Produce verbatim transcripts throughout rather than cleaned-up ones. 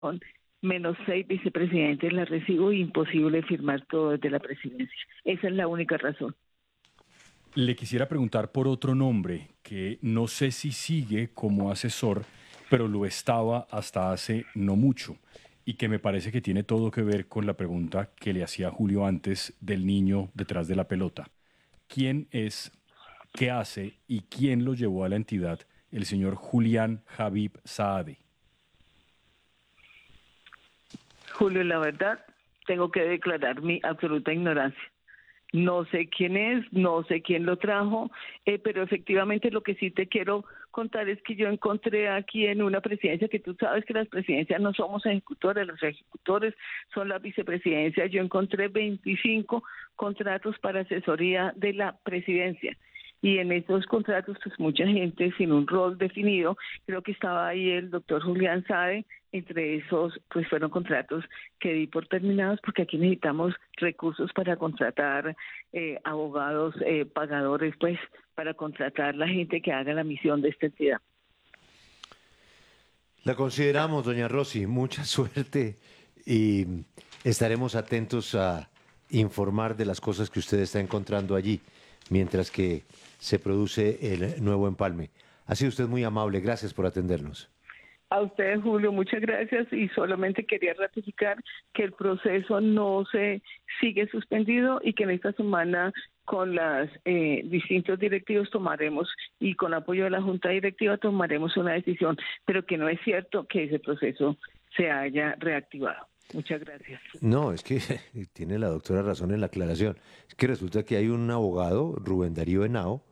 menos seis vicepresidentes la recibo, imposible firmar todo desde la presidencia. Esa es la única razón. Le quisiera preguntar por otro nombre que no sé si sigue como asesor, pero lo estaba hasta hace no mucho y que me parece que tiene todo que ver con la pregunta que le hacía Julio antes del niño detrás de la pelota. ¿Quién es, qué hace y quién lo llevó a la entidad el señor Julián Habib Saade? Julio, la verdad, tengo que declarar mi absoluta ignorancia. No sé quién es, no sé quién lo trajo, eh, pero efectivamente lo que sí te quiero contar es que yo encontré aquí en una presidencia, que tú sabes que las presidencias no somos ejecutores, los ejecutores son la vicepresidencia. Yo encontré veinticinco contratos para asesoría de la presidencia. Y en esos contratos, pues mucha gente sin un rol definido, creo que estaba ahí el doctor Julián Saade, entre esos, pues fueron contratos que di por terminados, porque aquí necesitamos recursos para contratar eh, abogados, eh, pagadores, pues, para contratar la gente que haga la misión de esta entidad. La consideramos, doña Rosy, mucha suerte y estaremos atentos a informar de las cosas que usted está encontrando allí, mientras que se produce el nuevo empalme. Ha sido usted muy amable, gracias por atendernos. A usted, Julio, muchas gracias, y solamente quería ratificar que el proceso no se sigue suspendido y que en esta semana con los eh, distintos directivos tomaremos, y con apoyo de la Junta Directiva tomaremos una decisión, pero que no es cierto que ese proceso se haya reactivado. Muchas gracias. No, es que tiene la doctora razón en la aclaración. Es que resulta que hay un abogado, Rubén Darío Henao,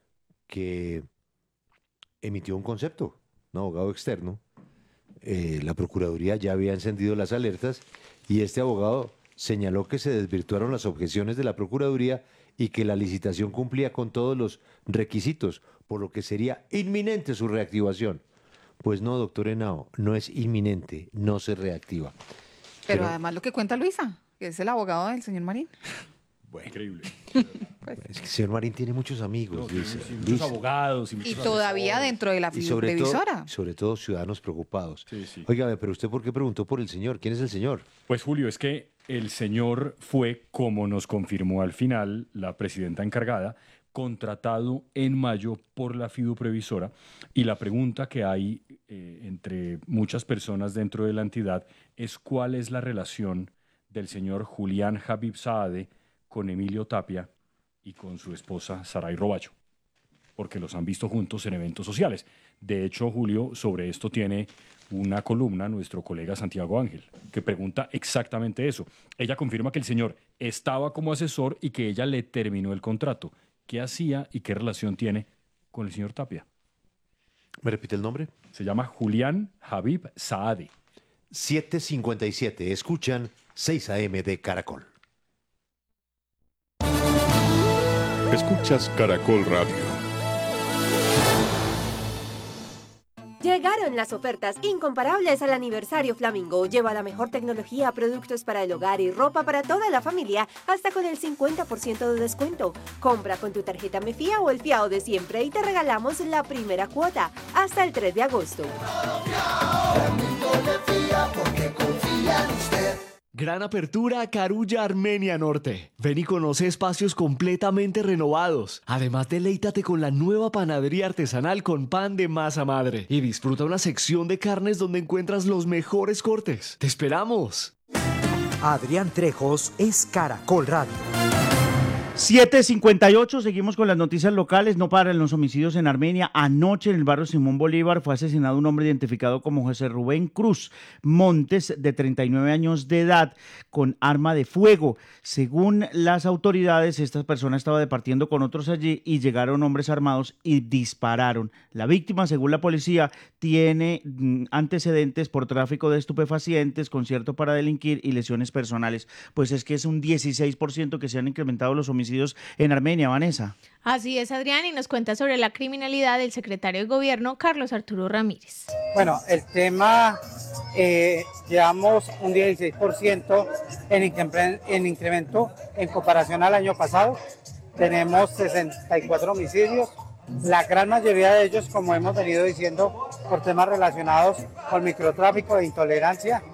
que emitió un concepto, un abogado externo. Eh, la Procuraduría ya había encendido las alertas y este abogado señaló que se desvirtuaron las objeciones de la Procuraduría y que la licitación cumplía con todos los requisitos, por lo que sería inminente su reactivación. Pues no, doctor Henao, no es inminente, no se reactiva. Pero, Pero además lo que cuenta Luisa, que es el abogado del señor Marín. Bueno, increíble. Pues, es que el señor Marín tiene muchos amigos, no, Luisa. Sí, muchos abogados. Y, muchos y todavía asesores. dentro de la previsora. Sobre, sobre todo ciudadanos preocupados. Sí, sí. Oiga, pero usted ¿por qué preguntó por el señor? ¿Quién es el señor? Pues Julio, es que el señor fue, como nos confirmó al final la presidenta encargada, contratado en mayo por la fiduprevisora, y la pregunta que hay eh, entre muchas personas dentro de la entidad es cuál es la relación del señor Julián Habib Saade con Emilio Tapia y con su esposa Saray Roballo, porque los han visto juntos en eventos sociales. De hecho, Julio, sobre esto tiene una columna nuestro colega Santiago Ángel, que pregunta exactamente eso. Ella confirma que el señor estaba como asesor y que ella le terminó el contrato. ¿Qué hacía y qué relación tiene con el señor Tapia? ¿Me repite el nombre? Se llama Julián Habib Saade. siete cincuenta y siete. Escuchan seis a eme de Caracol. Escuchas Caracol Radio. Llegaron las ofertas incomparables al aniversario Flamingo. Lleva la mejor tecnología, productos para el hogar y ropa para toda la familia, hasta con el cincuenta por ciento de descuento. Compra con tu tarjeta MEFIA o el fiado de siempre y te regalamos la primera cuota hasta el tres de agosto. Gran apertura a Carulla, Armenia Norte. Ven y conoce espacios completamente renovados. Además, deleítate con la nueva panadería artesanal con pan de masa madre. Y disfruta una sección de carnes donde encuentras los mejores cortes. ¡Te esperamos! Adrián Trejos es Caracol Radio. siete cincuenta y ocho, seguimos con las noticias locales. No paran los homicidios en Armenia. Anoche en el barrio Simón Bolívar fue asesinado un hombre identificado como José Rubén Cruz Montes, de treinta y nueve años de edad, con arma de fuego. Según las autoridades, esta persona estaba departiendo con otros allí y llegaron hombres armados y dispararon. La víctima, según la policía, tiene antecedentes por tráfico de estupefacientes, concierto para delinquir y lesiones personales. Pues es que es un dieciséis por ciento que se han incrementado los homicidios en Armenia, Vanessa. Así es, Adrián, y nos cuenta sobre la criminalidad del secretario de Gobierno, Carlos Arturo Ramírez. Bueno, el tema, eh, llevamos un dieciséis por ciento en, incre en incremento en comparación al año pasado. Tenemos sesenta y cuatro homicidios, la gran mayoría de ellos, como hemos venido diciendo, por temas relacionados con microtráfico e intolerancia.